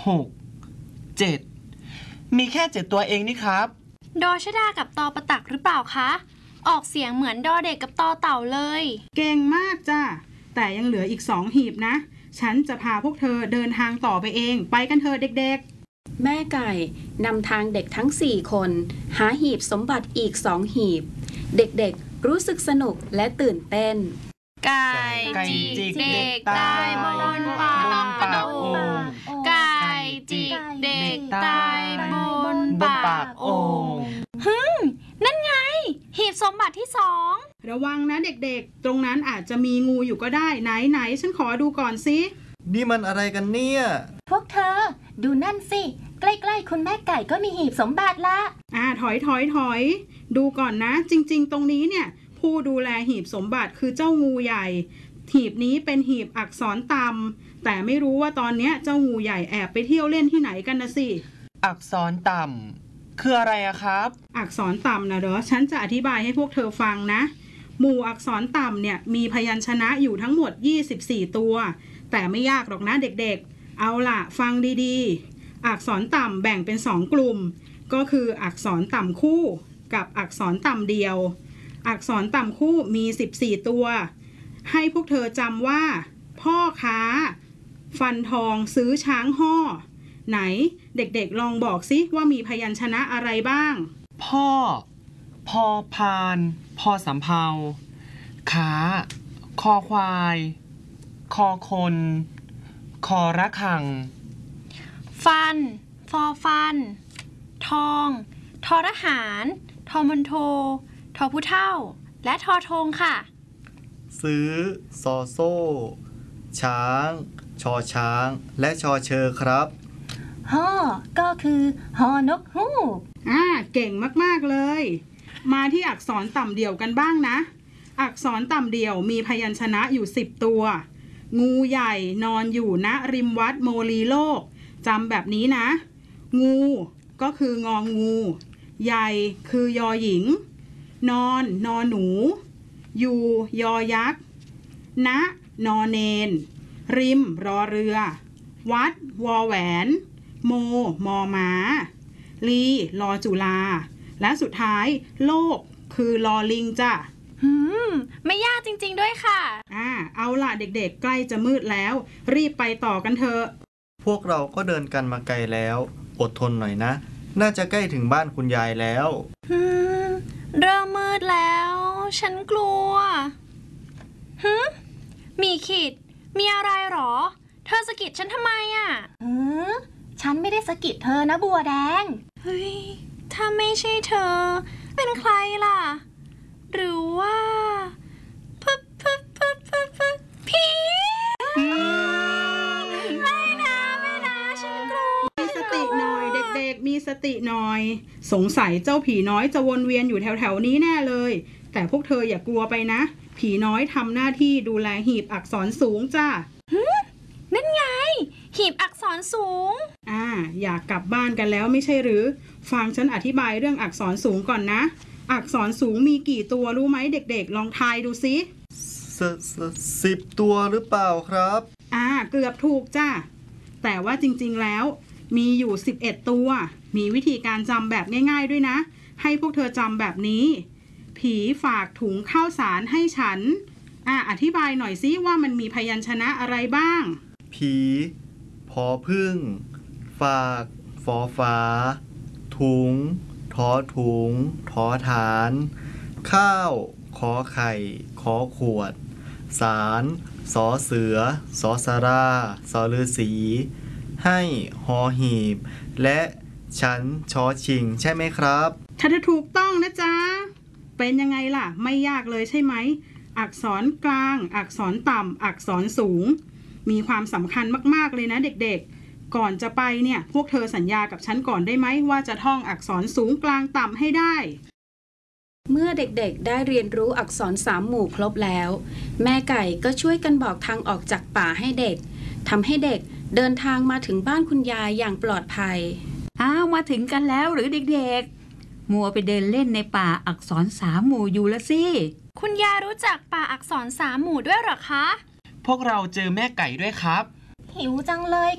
6 7มีแค่7ตัวเองนี่ครับดอชดากับตอประตักหรือเปล่าคะออกเสียงเหมือนดอเด็กกับตอเต่าเลยเก่งมากจ้ะแต่ยังเหลืออีก2 หีบนะฉันจะพาพวกเธอเดินทางต่อไปเองไปกันเถอะเด็กๆแม่ไก่นำทางเด็กทั้ง4 คนหาหีบสมบัติอีก2 หีบเด็กๆรู้สึกสนุกและตื่นเต้นไก่จิกเด็กตายบนปากโอ่งไก่จิกเด็กตายบนปากโอ่งนั่นไงหีบสมบัติที่2 ระวังนะเด็กๆตรงนั้นอาจจะมีงูอยู่ก็ได้ไหนฉันขอดูก่อนสินี่มันอะไรกันเนี่ยพวกเธอดูนั่นสิใกล้ๆคุณแม่ไก่ก็มีหีบสมบัติละถอยดูก่อนนะจริงๆตรงนี้เนี่ยผู้ดูแลหีบสมบัติคือเจ้างูใหญ่หีบนี้เป็นหีบอักษรต่ำแต่ไม่รู้ว่าตอนนี้เจ้างูใหญ่แอบไปเที่ยวเล่นที่ไหนกันนะสิอักษรต่ำคืออะไรอะครับอักษรต่ำนะฉันจะอธิบายให้พวกเธอฟังนะหมู่อักษรต่ำเนี่ยมีพยัญชนะอยู่ทั้งหมด24ตัวแต่ไม่ยากหรอกนะเด็กๆเอาล่ะฟังดีๆอักษรต่ำแบ่งเป็น2 กลุ่มก็คืออักษรต่ำคู่กับอักษรต่ำเดียวอักษรต่ำคู่มี14ตัวให้พวกเธอจำว่าพ่อค้าฟันทองซื้อช้างห่อไหนเด็กๆลองบอกสิว่ามีพยัญชนะอะไรบ้างพ่อพอพานพอสำเภาค้าคอควายคอคนคอระฆังฟันฟอฟันทองทอทหารทอมณโฑทอผู้เฒ่าและทอธงค่ะซื้อซอโซ่ช้างชอช้างและชอเชอครับห่อก็คือหอนกฮูกเก่งมากๆเลยมาที่อักษรต่ำเดี่ยวกันบ้างนะอักษรต่ำเดี่ยวมีพยัญชนะอยู่10ตัวงูใหญ่นอนอยู่ณริมวัดโมลีโลกจำแบบนี้นะงูก็คืององูใหญ่คือยอหญิงนอนนอหนูอยู่ยอยักษ์ณนอเนนริมรอเรือวัดวอแหวนโมมอม้าลีลอจุลาและสุดท้ายโลกคือลอลิงจ้ะไม่ยากจริงๆด้วยค่ะเอาล่ะเด็กๆใกล้จะมืดแล้วรีบไปต่อกันเถอะพวกเราก็เดินกันมาไกลแล้วอดทนหน่อยนะน่าจะใกล้ถึงบ้านคุณยายแล้วเริ่มมืดแล้วฉันกลัวมีขีดมีอะไรหรอเธอสะกิดฉันทำไมฉันไม่ได้สะกิดเธอนะบัวแดงเฮ้ยถ้าไม่ใช่เธอเป็นใครล่ะหรือว่าผีไม่นะฉันกลัวมีสติหน่อยเด็กๆมีสติหน่อยสงสัยเจ้าผีน้อยจะวนเวียนอยู่แถวๆนี้แน่เลยแต่พวกเธออย่ากลัวไปนะผีน้อยทำหน้าที่ดูแลหีบอักษรสูงจ้านั่นไงหีบอักษรสูงอยากกลับบ้านกันแล้วไม่ใช่หรือฟังฉันอธิบายเรื่องอักษรสูงก่อนนะอักษรสูงมีกี่ตัวรู้ไหมเด็กๆลองทายดูสิ 10 ตัวหรือเปล่าครับเกือบถูกจ้าแต่ว่าจริงๆแล้วมีอยู่11ตัวมีวิธีการจำแบบง่ายๆด้วยนะให้พวกเธอจำแบบนี้ผีฝากถุงข้าวสารให้ฉันอธิบายหน่อยสิว่ามันมีพยัญชนะอะไรบ้างผีพอพึ่งฝากฟอฟ้าถุงทอถุงทอฐานข้าวขอไข่ขอขวดสารสอเสือสอสาราสอฤาษีให้หอหีบและฉันชอชิงใช่ไหมครับถ้าถูกต้องนะจ๊ะเป็นยังไงล่ะไม่ยากเลยใช่ไหมอักษรกลางอักษรต่ำอักษรสูงมีความสำคัญมากๆเลยนะเด็กๆก่อนจะไปเนี่ยพวกเธอสัญญากับฉันก่อนได้ไหมว่าจะท่องอักษรสูงกลางต่ำให้ได้เมื่อเด็กๆได้เรียนรู้อักษร3 หมู่ครบแล้วแม่ไก่ก็ช่วยกันบอกทางออกจากป่าให้เด็กทำให้เด็กเดินทางมาถึงบ้านคุณยายอย่างปลอดภัยมาถึงกันแล้วหรือเด็กๆมัวไปเดินเล่นในป่าอักษร3 หมู่อยู่ละสิคุณยายรู้จักป่าอักษร3 หมู่ด้วยหรอคะพวกเราเจอแม่ไก่ด้วยครับหิวจังเลย